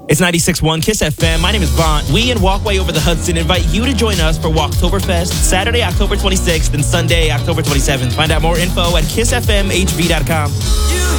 It's 96.1 KISS FM. My name is Vaughn. We and Walkway Over the Hudson invite you to join us for Walktoberfest, Saturday, October 26th and Sunday, October 27th. Find out more info at kissfmhv.com.